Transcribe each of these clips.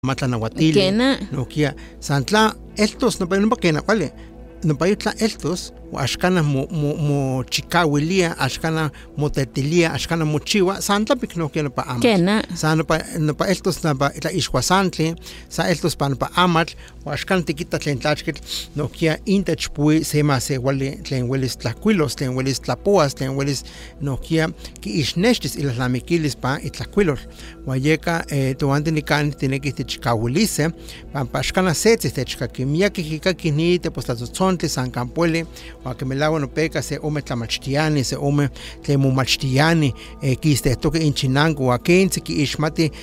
Matlanahuatili, nokia santla estos no paquena, ¿vale? No paitla estos, ashkana mo chikawilia, ashkana motetilia, ashkana mochiwa, santla piknokia no pa amat. Kena. Sa no pa estos no pa la ishwasantli, sa estos pa no pa amat, ashkan tikita tlen tlachkit, nokia intachpui sema se wali tlen welis tlaquilos, tlen welis tlapoas, tlen welis nokia ki ishneshtis ilaslamikilis pa itlaquilol. Wayeka tuante nikan tineki tichkawilise, pampa ashkana setzi techkaki, miyaki kikaki ni te postatzontli san campueli, wakemelawa no peka se ome tlamachtiani, se ome tlemumachtiani, kiste toke inchinango, wakensi ki ishmati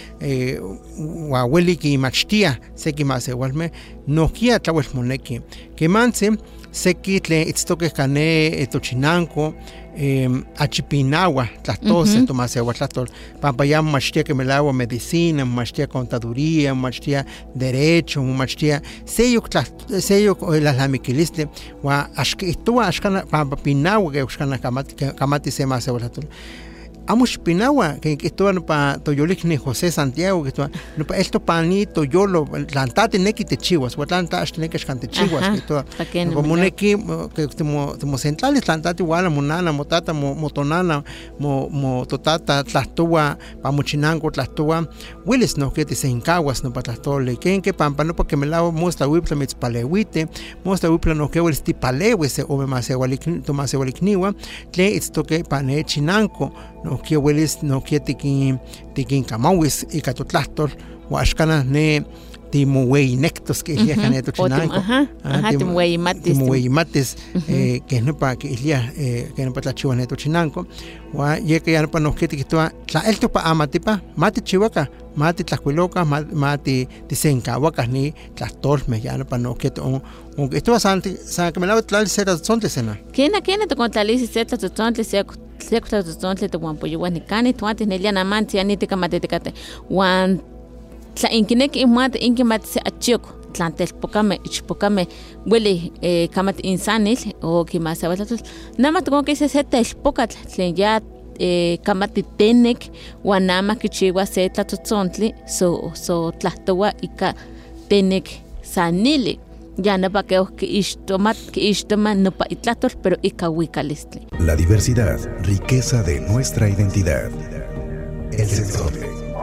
waweli ki imachtia, seki mase walme, nokia tlawel moneki. Kemansi, seki tle itztoke kane tochinanko, achipinawa, tlatose, tomasewa tlatol, pampayam machtia que melawa medicina, machtia contaduría, machtia derecho, machtia seyok laslamikiliste, wa ashkitua ashkana pampapinawa que ashkana kamati sema sewa tlatol. Amush pinawa que esto no pa toyolik ni José Santiago que esto no pa esto pani toyolo lantate neki te chihuas watlanta hasta neki shkante chihuas que esto como neki que como centrales lantate wala monana motata motonana mo totata tlatua pa mochinango tlatua willis no que te se incaguas no pa tlatole que pampa no porque me lavo mostra wipla mitspalewite mostra wipla no que willis tipalewe se ome más igualik tomase walikniwa tle esto que pane chinanco no que hueles no que tikin kamawis y katotlastor washkana ne timuwei nectos que ilia caneto chinanco timuwei mates que no pa que ilia que no pa tlachiwa neto chinanco wa ye que ya no pa no que tikitoa tla elto pa amatipa mati chiwaka mati tlacuiloca mati tisenkawaka ni tlastorme ya no pa no que esto bastante sa que me lavo tlal sera zonte sena kena to contalisi seta zonte sekta zonte to wampoyuan nikani tuanti nelia namanti aniti kamatetekate wan tla inkinek inkimat se achiko tlantel pokame huele kamat insanil o kimasawatlatul nama to que se seta pokat tlen ya kamati tenek wanama kichiwa se tlatzontli so tlahtowa ika tenek sanili ya no pa que istoma no pa itlator pero ikawikalistli. La diversidad, riqueza de nuestra identidad. El Sensontle.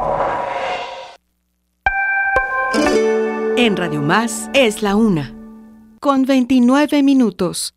En Radio Más es la 1:29.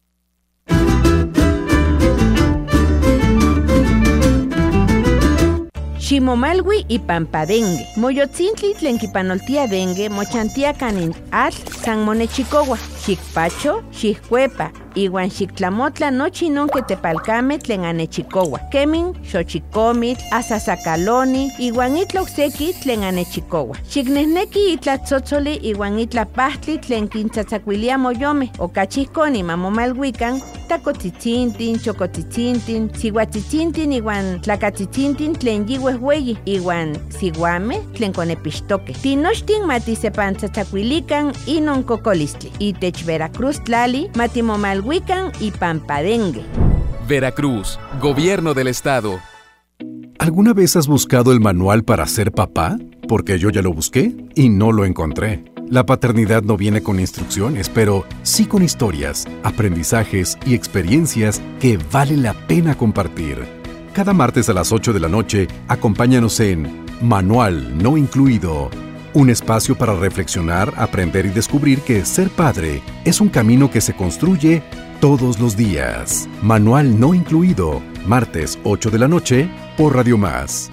Ximomalwi y pampadengue. Moyotzintli tlen kipanoltia dengue mochantia kanin atl san monechicowa. Xikpacho, xikuepa, iwan xiktlamotla nochi non que tepalcame tlen anechicowa. Kemin, xochicomitl, asasacaloni, iwan itloxeki tlen anechicowa. Xiknehneki itlatzotzoli iwan itlapahtli tlen kintzatzakuilia moyome. Okachihkoni mamomalwikan, tacotzitzintin, chocotzitzintin, sihuatzitzintin iwan tlacatzitzintin tlen yihuehweyi, iwan sihuame tlen konepixtoke. Tinochtin matisepantzatzakuilikan inon kokolistli. Itech Veracruz tlali matimomalhuican y pampadengue. Veracruz, Gobierno del Estado. ¿Alguna vez has buscado el manual para ser papá? Porque yo ya lo busqué y no lo encontré. La paternidad no viene con instrucciones, pero sí con historias, aprendizajes y experiencias que vale la pena compartir. Cada martes a las 8 de la noche, acompáñanos en Manual No Incluido. Un espacio para reflexionar, aprender y descubrir que ser padre es un camino que se construye todos los días. Manual No Incluido, martes 8 de la noche por Radio Más.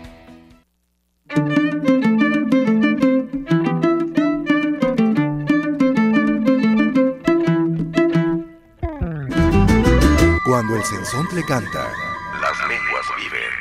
Cuando el Sensontle canta, las lenguas viven.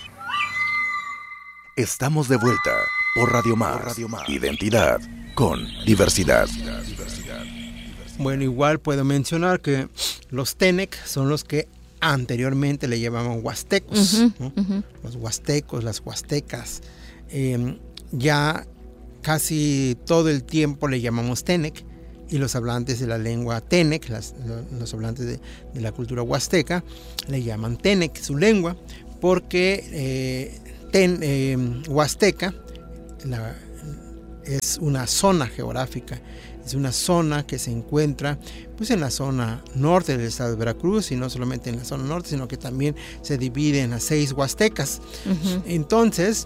Estamos de vuelta por Radio Más. Identidad con diversidad. Bueno, igual puedo mencionar que los Tenec son los que anteriormente le llamaban huastecos, ¿no? Los huastecos, las huastecas. Ya casi todo el tiempo le llamamos Tenec, y los hablantes de la lengua Tenec, los hablantes de la cultura huasteca, le llaman Tenec su lengua, porque huasteca es una zona geográfica, es una zona que se encuentra pues en la zona norte del estado de Veracruz, y no solamente en la zona norte, sino que también se divide en las 6 huastecas. Entonces,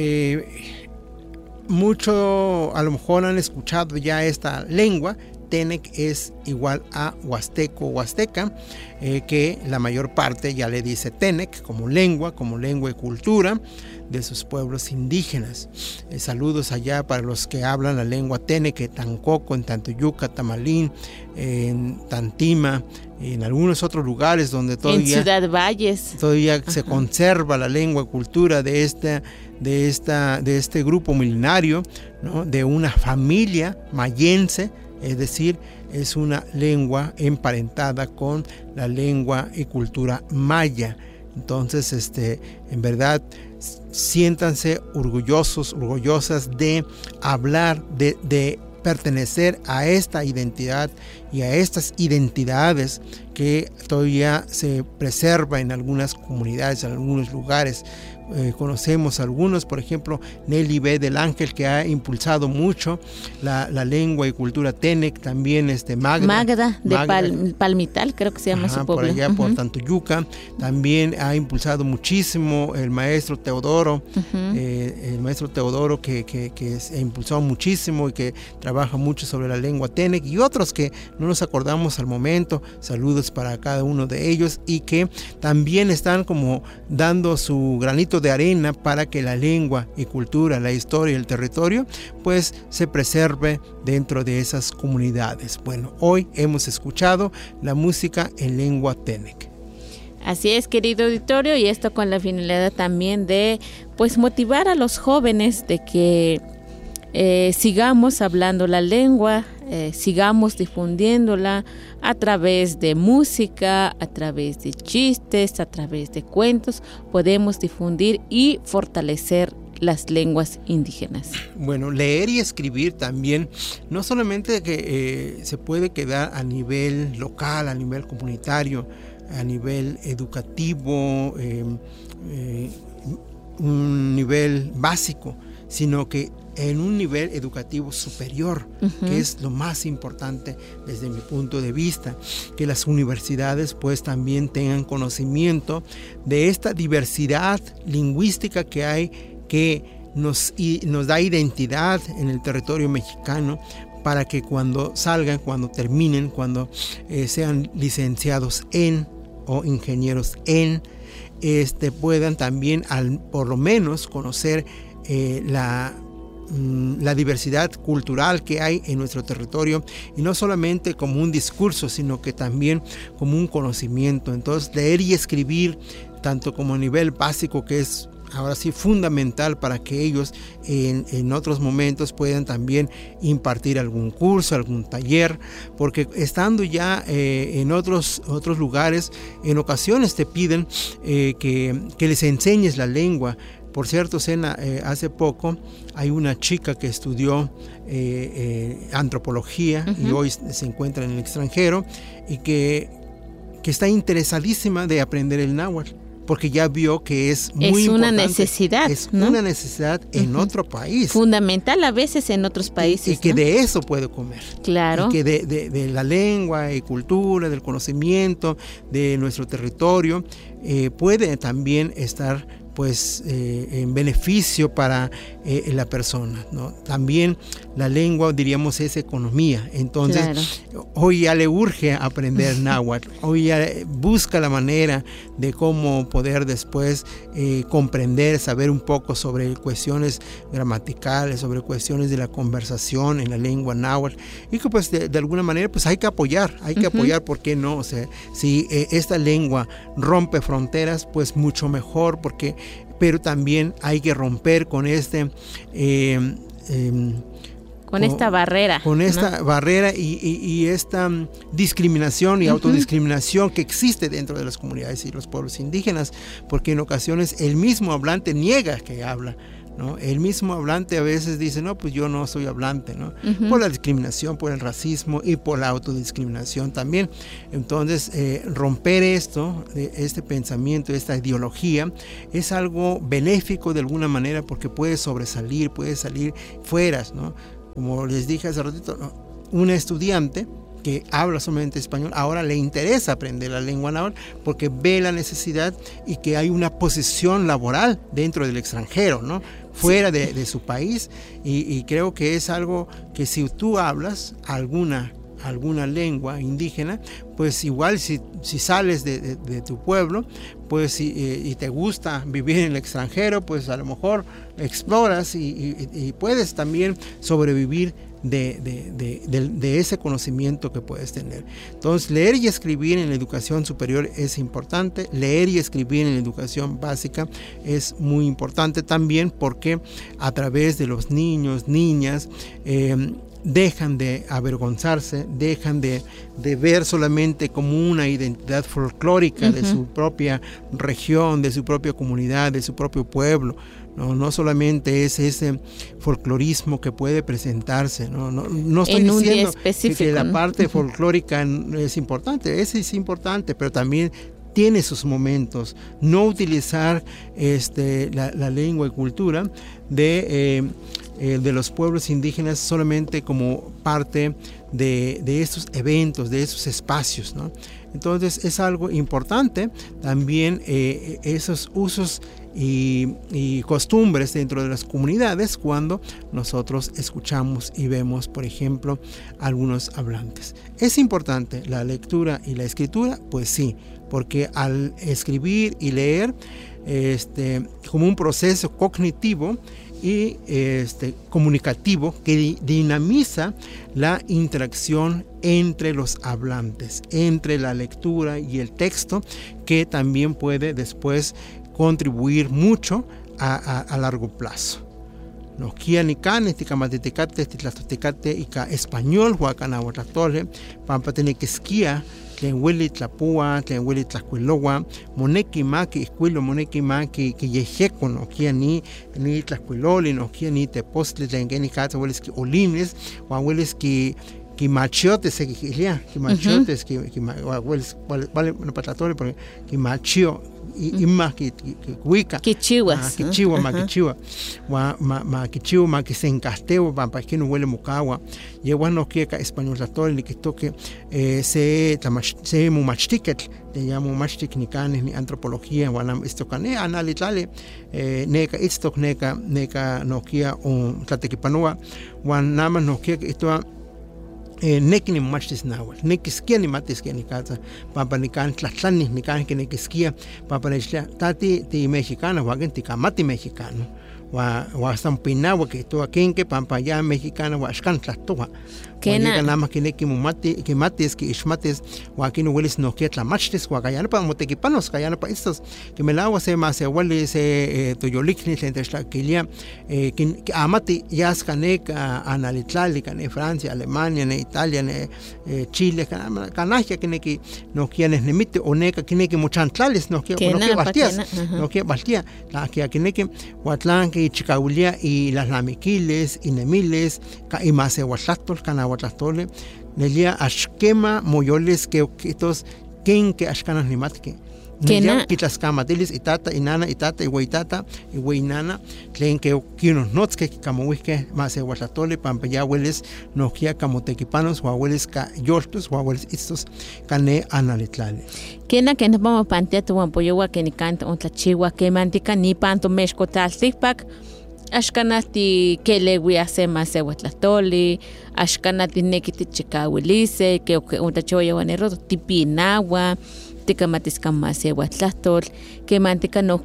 mucho a lo mejor han escuchado ya esta lengua. Tenec es igual a huasteco o huasteca, que la mayor parte ya le dice Tenec como lengua y cultura de sus pueblos indígenas. Saludos allá para los que hablan la lengua Tenec en Tancoco, en Tantuyuca, Tamalín, en Tantima, en algunos otros lugares donde todavía, en Ciudad Valles, todavía se conserva la lengua y cultura de este grupo milenario, ¿no? De una familia mayense. Es decir, es una lengua emparentada con la lengua y cultura maya. Entonces, en verdad, siéntanse orgullosas de hablar, de pertenecer a esta identidad y a estas identidades que todavía se preserva en algunas comunidades, en algunos lugares. Conocemos algunos, por ejemplo, Nelly B. del Ángel, que ha impulsado mucho la lengua y cultura Tenec, también Magda de Palmital, creo que se llama su pueblo. Por allá, por Tantuyuca, también ha impulsado muchísimo el maestro Teodoro, que ha impulsado muchísimo y que trabaja mucho sobre la lengua Tenec, y otros que no nos acordamos al momento. Saludos para cada uno de ellos, y que también están como dando su granito de arena para que la lengua y cultura, la historia y el territorio pues se preserve dentro de esas comunidades. Bueno, hoy hemos escuchado la música en lengua Tenec. Así es, querido auditorio, y esto con la finalidad también de pues motivar a los jóvenes de que sigamos hablando la lengua, sigamos difundiéndola a través de música, a través de chistes, a través de cuentos. Podemos difundir y fortalecer las lenguas indígenas. Bueno, leer y escribir también, no solamente que se puede quedar a nivel local, a nivel comunitario, a nivel educativo, un nivel básico, sino que en un nivel educativo superior, que es lo más importante desde mi punto de vista, que las universidades pues también tengan conocimiento de esta diversidad lingüística que hay, que nos da identidad en el territorio mexicano, para que cuando salgan, cuando terminen, cuando sean licenciados en o ingenieros en, puedan también por lo menos conocer la diversidad cultural que hay en nuestro territorio, y no solamente como un discurso, sino que también como un conocimiento. Entonces, leer y escribir, tanto como a nivel básico, que es ahora sí fundamental para que ellos en otros momentos puedan también impartir algún curso, algún taller, porque estando ya en otros lugares, en ocasiones te piden que les enseñes la lengua. Por cierto, Sena, hace poco hay una chica que estudió antropología y hoy se encuentra en el extranjero, y que está interesadísima de aprender el náhuatl, porque ya vio que es muy importante. Una necesidad. Es una necesidad en otro país. Fundamental a veces en otros países. Y que de eso puede comer. Claro. Y que de la lengua y cultura, del conocimiento de nuestro territorio, puede también estar pues en beneficio para la persona, ¿no? También la lengua, diríamos, es economía. Entonces, claro, hoy ya le urge aprender náhuatl, hoy ya busca la manera de cómo poder después comprender, saber un poco sobre cuestiones gramaticales, sobre cuestiones de la conversación en la lengua náhuatl, y que pues de alguna manera pues hay que apoyar, ¿por qué no? O sea, si esta lengua rompe fronteras, pues mucho mejor, pero también hay que romper con esta barrera. Con esta barrera y esta discriminación y autodiscriminación que existe dentro de las comunidades y los pueblos indígenas, porque en ocasiones el mismo hablante niega que habla, ¿no? El mismo hablante a veces dice, no, pues yo no soy hablante, ¿no? Por la discriminación, por el racismo y por la autodiscriminación también. Entonces, romper este pensamiento, esta ideología, es algo benéfico de alguna manera, porque puede sobresalir, puede salir fuera, ¿no? como les dije hace ratito, ¿no? Un estudiante que habla solamente español, ahora le interesa aprender la lengua náhuatl porque ve la necesidad y que hay una posición laboral dentro del extranjero, ¿no? Fuera de su país, y creo que es algo que si tú hablas alguna lengua indígena, pues igual si sales de tu pueblo, pues y te gusta vivir en el extranjero, pues a lo mejor exploras y puedes también sobrevivir de ese conocimiento que puedes tener. Entonces, leer y escribir en la educación superior es importante. Leer y escribir en la educación básica es muy importante también, porque a través de los niños, niñas, dejan de avergonzarse, dejan de ver solamente como una identidad folclórica de su propia región, de su propia comunidad, de su propio pueblo. No solamente es ese folclorismo que puede presentarse. No estoy diciendo que la parte folclórica es importante, ese es importante, pero también tiene sus momentos. No utilizar la lengua y cultura de los pueblos indígenas solamente como parte de estos eventos, de esos espacios, ¿no? Entonces es algo importante también esos usos y costumbres dentro de las comunidades cuando nosotros escuchamos y vemos, por ejemplo, algunos hablantes. ¿Es importante la lectura y la escritura? Pues sí, porque al escribir y leer como un proceso cognitivo y comunicativo que dinamiza la interacción entre los hablantes, entre la lectura y el texto, que también puede después contribuir mucho a largo plazo. No kia ni can ticamaticate titlatotecate y ca español huacanahuatlatole pampa tenequesquia tlen hueli tlapua, tlen hueli tlacuiloua, moneki maki ihcuilo, moneki maki yejeco, no kia ni tlacuiloli, no kia ni tepostli, tlen keni catza huelis ki olines, huan huelis ki machiotes se quilia, ki machiotes, ki huelis, vale, no patlatole, porque ki machio, ima ki huica. Kichihuas. Kichiwa, makichiwa. Ma kichiwa, ma kisencasteo, pampa que no huele mucagua. Yeguas no quiera español tlatole, que toque se mumachtiquet, le llamo machtic ni canes ni antropología, guanam esto cane, analitlale, neca istok, neca no quiera un tlatequipanua, guan nada no quiera que esto neki ni machtis nahuatl, nekiskia ni matiskia ni casa, papa ni can tlatlani ni can que nekiskia, papa ni tati ti mexicana, wagen ti kamati mexicano, wa stampinawa que to akenke pampa ya mexicana wa ashkan tlattoa. Kena nama que neki mumati que matis que ishmatis wa aquí no hueles no que tlamachtis wa kayana pa motequipanos kayana pa estos que me lawa se más se huele se toyolikni entre tlaquilia que amati ya skanek analitlali kane Francia, Alemania, ne Italia, ne Chile, canajia que neki no quienes nemite o neka que neki muchantlales no que baltias no que baltia la que neki huatlán que chicaulia y las lamiquiles y nemiles y más huatlatol canahuatlastole nelia ashkema moyoles que estos ken que ashkanas nimatke nelia kitlaskamatilis itata inana itata iguaitata iguainana tlen que kinos notske kamohuisque más huatlatole pampa ya hueles no kia kamotequipanos hueles ka yoltos hueles estos cane analitlale kena que nos vamos pantea tu ampoyowa que ni canta un tlachiwa que mantica ni panto mexco taltikpak ashkanati que le voy a hacer más huatlatoli, ashkanati nekiti chikawilise, que un tachoya wanero tipinawa, ticamatis más huatlatol, que mantica no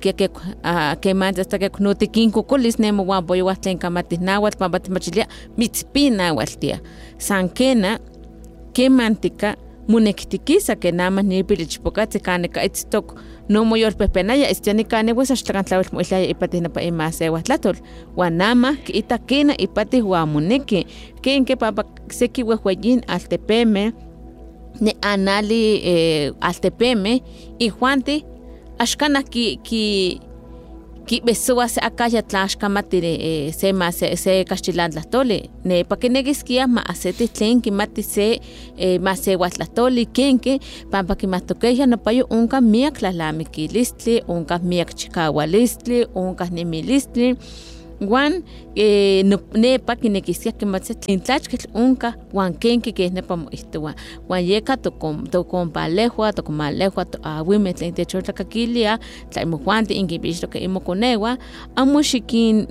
que man hasta que no te quinco colis nemo guapo yo hasta en camatis nahuatl, pampat machilia, mitzpina hualtia, sankena, que mantica, munektikisa que nada más ni pilichpocate caneca etztok no moyor pepenaya estiani cane pues hasta cantlawel muela ipatina pa imase huatlatol guanama que itakena ipati huamuneki que en que papa seki huehuellín altepeme ne anali altepeme y juanti ashkana ki besua se akaya tlashkamati se más se castilandlatoli ne pa que negiskia ma acete tlen ki mati se más se huatlatoli kenke pampa ki matokeya no payo unka miak tlalamikilistli unka miak chikawalistli unka nemilistli Juan nepa kinekiskia kematse tlintlachkitl unka Juan kenki que nepa moihtowa Juan yeka tokompalejwa tokomalejwa toawimeh tlen techotlacaquilia tlaimojuanti inkipixtoka imokonewa amo xikin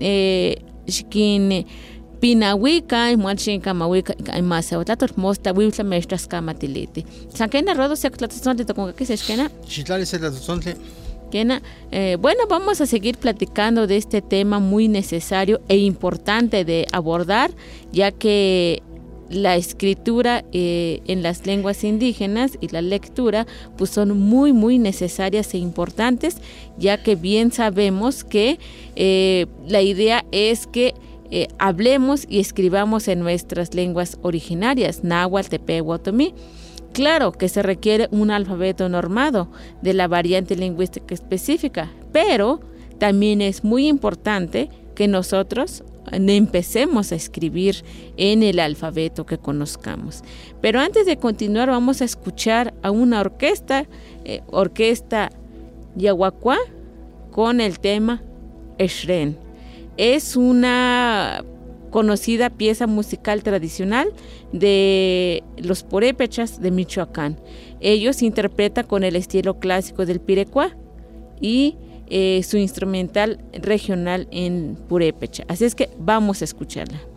pinawika igual xinkamawika imasewatlatol mostlawiutla mextlascamatiliti tlan kena rodo sekutlatzontli tokonkakis kena xitlali se tlatzontli. Bueno, vamos a seguir platicando de este tema muy necesario e importante de abordar, ya que la escritura en las lenguas indígenas y la lectura pues son muy, muy necesarias e importantes, ya que bien sabemos que la idea es que hablemos y escribamos en nuestras lenguas originarias, náhuatl, tepehuá, otomí. Claro que se requiere un alfabeto normado de la variante lingüística específica, pero también es muy importante que nosotros empecemos a escribir en el alfabeto que conozcamos. Pero antes de continuar vamos a escuchar a una orquesta yaguacuá con el tema Exren. Es una conocida pieza musical tradicional de los purépechas de Michoacán. Ellos interpretan con el estilo clásico del pirecuá y su instrumental regional en purépecha. Así es que vamos a escucharla.